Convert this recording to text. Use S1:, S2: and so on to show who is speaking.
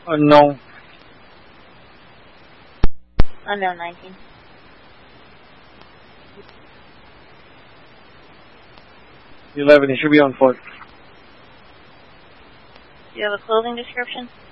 S1: Unknown.
S2: Unknown 19.
S1: The 11, he should be on foot.
S2: Do you have a clothing description?